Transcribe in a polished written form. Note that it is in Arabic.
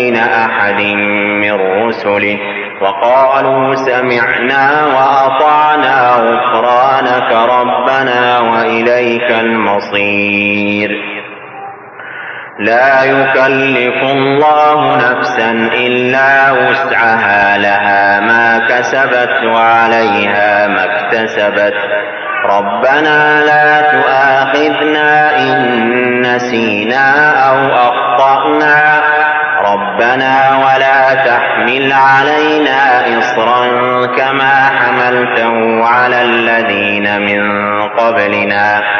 أحد من رسله وقالوا سمعنا وأطعنا غفرانك ربنا وإليك المصير. لا يكلف الله نفسا إلا وسعها، لها ما كسبت وعليها ما اكتسبت. ربنا لا تؤاخذنا إن نسينا أو أخطأنا، ربنا ولا تحمل علينا إصرا كما حملته على الذين من قبلنا.